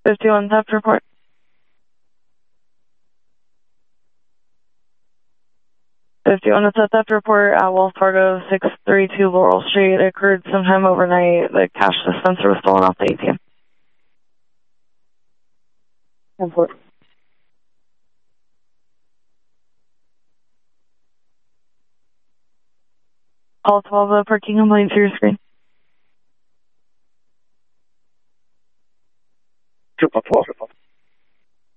51 theft report. It's a theft report at Wells Fargo 632 Laurel Street. It occurred sometime overnight. The cash dispenser was stolen off the ATM. Report. All 12 of the parking complaints to your screen. 2.4.